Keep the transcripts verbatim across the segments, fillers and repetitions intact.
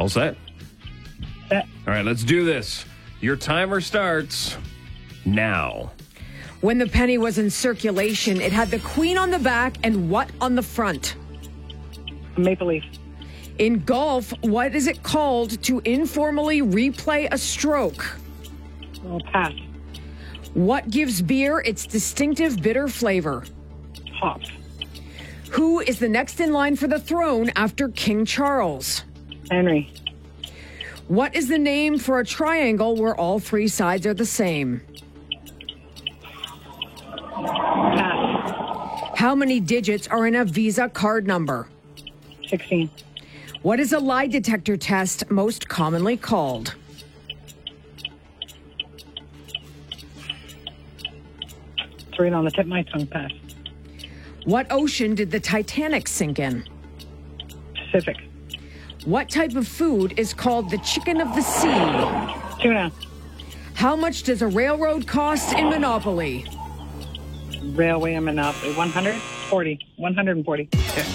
All set? Set. All right, let's do this. Your timer starts now. When the penny was in circulation, it had the queen on the back and what on the front? Maple leaf. In golf, what is it called to informally replay a stroke? Oh, pass. What gives beer its distinctive bitter flavor? Hops. Who is the next in line for the throne after King Charles? Henry. What is the name for a triangle where all three sides are the same? Pass. How many digits are in a Visa card number? sixteen. What is a lie detector test most commonly called? It's right on the tip of my tongue. Pass. What ocean did the Titanic sink in? Pacific. What type of food is called the chicken of the sea? Tuna. How much does a railroad cost in Monopoly? Railway and Monopoly. one hundred forty. one hundred forty.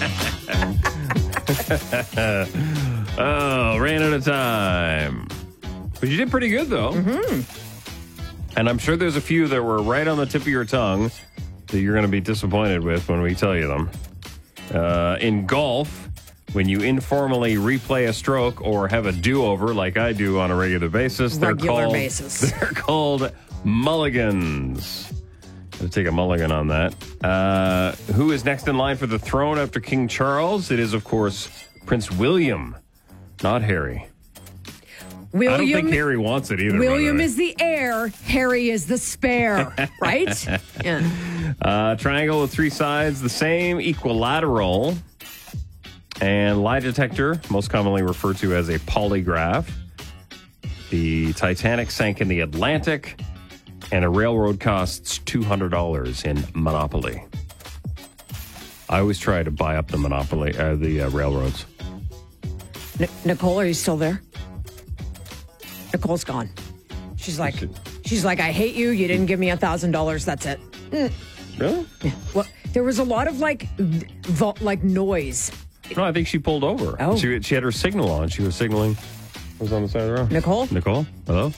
Oh, ran out of time. But you did pretty good, though. Mm-hmm. And I'm sure there's a few that were right on the tip of your tongue that you're going to be disappointed with when we tell you them. Uh, in golf, when you informally replay a stroke or have a do-over like I do on a regular basis, they're Regular called, basis. They're called mulligans. I'll take a mulligan on that. Uh, who is next in line for the throne after King Charles? It is, of course, Prince William, not Harry. William, I don't think Harry wants it either. William by the way. is the heir, Harry is the spare, right? Yeah. Uh, triangle with three sides, the same, equilateral. And lie detector, most commonly referred to as a polygraph. The Titanic sank in the Atlantic, and a railroad costs two hundred dollars in Monopoly. I always try to buy up the Monopoly, uh, the uh, railroads. N- Nicole, are you still there? Nicole's gone. She's like, she's like, I hate you. You didn't give me a thousand dollars. That's it. Mm. Really? Yeah. Well, there was a lot of like, vo- like noise. No, I think she pulled over. Oh. She, she had her signal on. She was signaling. Who was on the side of the road? Nicole? Nicole? Hello?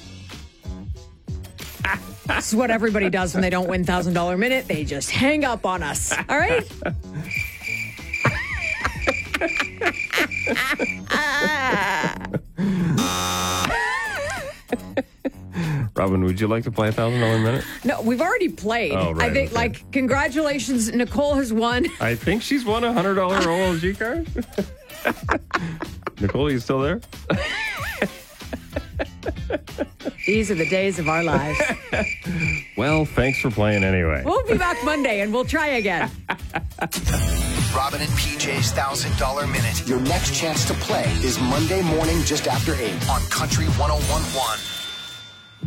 This is what everybody does when they don't win one thousand dollars minute. They just hang up on us. All right? Robin, would you like to play a one thousand dollars minute? No, we've already played. Oh, right, I think, okay. like, congratulations. Nicole has won. I think she's won a one hundred dollars O L G card. Nicole, you still there? These are the days of our lives. Well, thanks for playing anyway. We'll be back Monday and we'll try again. Robin and P J's one thousand dollars Minute. Your next chance to play is Monday morning just after eight on Country one oh one point one.